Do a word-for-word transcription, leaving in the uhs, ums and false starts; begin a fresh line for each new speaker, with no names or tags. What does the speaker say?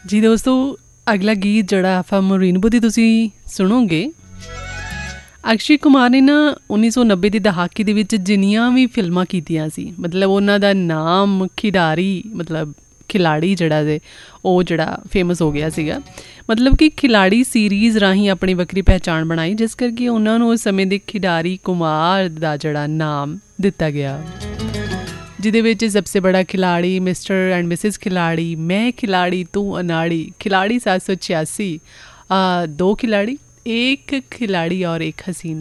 ਜੀ ਦੋਸਤੋ, ਅਗਲਾ ਗੀਤ ਜਿਹੜਾ ਫਿਲਮ ਰੇਨਬੋ ਦੀ ਤੁਸੀਂ ਸੁਣੋਗੇ, ਅਕਸ਼ੇ ਕੁਮਾਰ ਨੇ ਨਾ ਉੱਨੀ ਸੌ ਨੱਬੇ ਦੇ ਦਹਾਕੇ ਦੇ ਵਿੱਚ ਜਿੰਨੀਆਂ ਵੀ ਫਿਲਮਾਂ ਕੀਤੀਆਂ ਸੀ, ਮਤਲਬ ਉਹਨਾਂ ਦਾ ਨਾਮ ਖਿਡਾਰੀ, ਮਤਲਬ ਖਿਲਾੜੀ ਜਿਹੜਾ ਜੇ ਉਹ ਜਿਹੜਾ ਫੇਮਸ ਹੋ ਗਿਆ ਸੀਗਾ। ਮਤਲਬ ਕਿ ਖਿਲਾੜੀ ਸੀਰੀਜ਼ ਰਾਹੀਂ ਆਪਣੀ ਵੱਖਰੀ ਪਹਿਚਾਣ ਬਣਾਈ, ਜਿਸ ਕਰਕੇ ਉਹਨਾਂ ਨੂੰ ਉਸ ਸਮੇਂ ਦੇ ਖਿਡਾਰੀ ਕੁਮਾਰ ਦਾ ਜਿਹੜਾ ਨਾਮ ਦਿੱਤਾ ਗਿਆ, ਜਿਹਦੇ ਵਿੱਚ ਸਭਸੇ ਬੜਾ ਖਿਲਾੜੀ, ਮਿਸਟਰ ਐਂਡ ਮਿਸਿਸ ਖਿਲਾੜੀ, ਮੈਂ ਖਿਲਾੜੀ ਤੂੰ ਅਨਾੜੀ, ਖਿਲਾੜੀ सात सौ छियासी, दो खिलाड़ी, एक खिलाड़ी और एक हसीना।